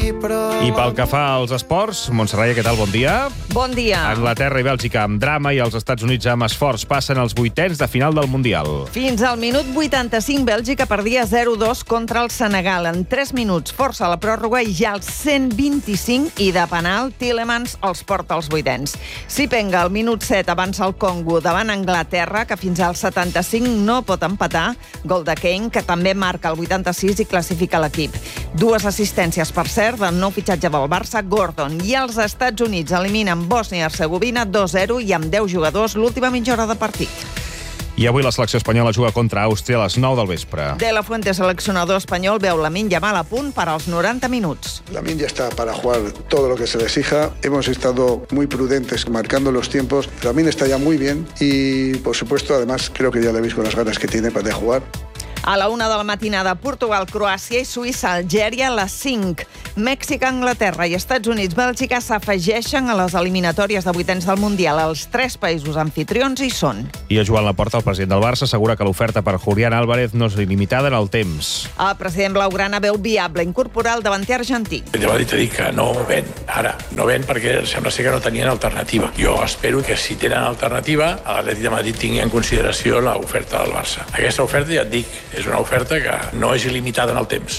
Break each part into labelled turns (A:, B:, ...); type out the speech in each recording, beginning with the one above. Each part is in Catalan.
A: I pel que fa als esports, Montserrat, què tal? Bon dia.
B: Bon dia.
A: Anglaterra i Bèlgica amb drama i els Estats Units amb esforç passen als vuitens de final del Mundial.
B: Fins al minut 85, Bèlgica perdia 0-2 contra el Senegal. En 3 minuts força la pròrroga i ja als 125 i de penal, Tielemans els porta als vuitens. Sipenga, al minut 7, avança el Congo davant Anglaterra, que fins al 75 no pot empatar. Gol de Kane, que també marca el 86 i classifica l'equip. 2 assistències, per cert, del nou fitxatge del Barça, Gordon. I els Estats Units eliminen Bòsnia i Hercegovina 2-0 i amb 10 jugadors l'última mitja hora de partit.
A: I avui la selecció espanyola juga contra Àustria a les 9 del vespre.
B: De la Fuente, seleccionador espanyol, veu Lamine Yamal a punt per als 90 minuts.
C: Lamine ya está para jugar todo lo que se le exija. Hemos estado muy prudentes marcando los tiempos. Lamine está ya muy bien y, por supuesto, además, creo que ya le veis con las ganas que tiene para jugar.
B: A la 1 de la matinada, Portugal, Croàcia i Suïssa, Algèria, a les 5. Mèxic, Anglaterra i Estats Units, Bèlgica s'afegeixen a les eliminatòries de vuitens del Mundial. Els 3 països anfitrions hi són.
A: I a Joan Laporta, el president del Barça, assegura que l'oferta per Julián Álvarez no és il·limitada en el temps.
B: El president blaugrana veu viable incorporar el davanter argentí.
D: Ja va dir que no ven, ara. No ven perquè sembla ser que no tenien alternativa. Jo espero que si tenen alternativa, l'Atlètic de Madrid tingui en consideració l'oferta del Barça. Aquesta oferta, ja et dic, és una oferta que no és il·limitada en el temps.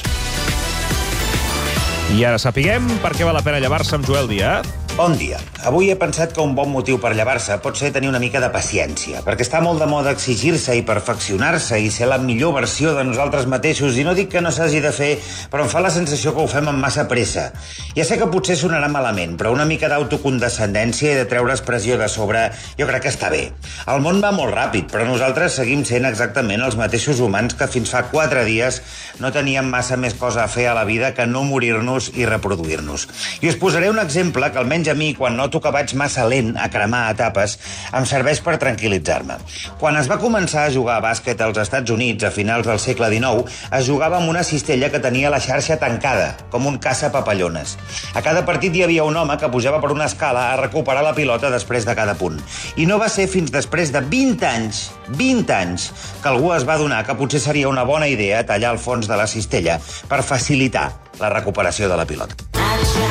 A: I ara sapiguem per què val la pena llevar-se amb Joel Díaz.
E: Bon dia. Avui he pensat que un bon motiu per llevar-se pot ser tenir una mica de paciència, perquè està molt de moda exigir-se i perfeccionar-se i ser la millor versió de nosaltres mateixos, i no dic que no s'hagi de fer, però em fa la sensació que ho fem amb massa pressa. Ja sé que potser sonarà malament, però una mica d'autocondescendència i de treure's pressió de sobre jo crec que està bé. El món va molt ràpid, però nosaltres seguim sent exactament els mateixos humans que fins fa 4 dies no teníem massa més cosa a fer a la vida que no morir-nos i reproduir-nos. I us posaré un exemple que almenys a mi, quan noto que vaig massa lent a cremar etapes, em serveix per tranquil·litzar-me. Quan es va començar a jugar a bàsquet als Estats Units a finals del segle XIX, es jugava amb una cistella que tenia la xarxa tancada, com un caça-papallones. A cada partit hi havia un home que pujava per una escala a recuperar la pilota després de cada punt. I no va ser fins després de 20 anys, que algú es va adonar que potser seria una bona idea tallar el fons de la cistella per facilitar la recuperació de la pilota.